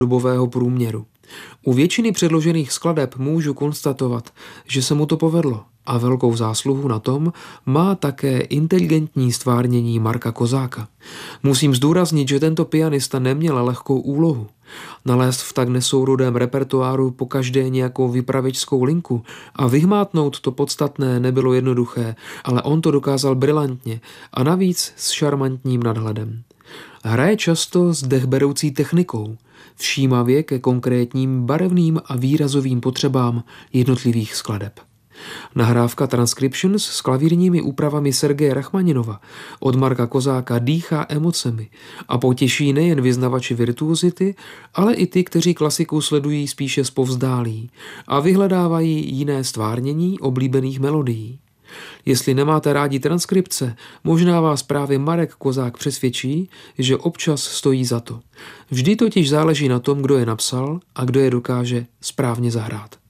dobového průměru. U většiny předložených skladeb můžu konstatovat, že se mu to povedlo a velkou zásluhu na tom má také inteligentní stvárnění Marka Kozáka. Musím zdůraznit, že tento pianista neměl lehkou úlohu. Nalézt v tak nesourodém repertoáru pokaždé nějakou vypravěčskou linku a vyhmátnout to podstatné nebylo jednoduché, ale on to dokázal brilantně a navíc s šarmantním nadhledem. Hraje často s dechberoucí technikou, všímavě ke konkrétním barevným a výrazovým potřebám jednotlivých skladeb. Nahrávka Transcriptions s klavírními úpravami Sergeje Rachmaninova od Marka Kozáka dýchá emocemi a potěší nejen vyznavači virtuozity, ale i ty, kteří klasiku sledují spíše zpovzdálí a vyhledávají jiné stvárnění oblíbených melodií. Jestli nemáte rádi transkripce, možná vás právě Marek Kozák přesvědčí, že občas stojí za to. Vždy totiž záleží na tom, kdo je napsal a kdo je dokáže správně zahrát.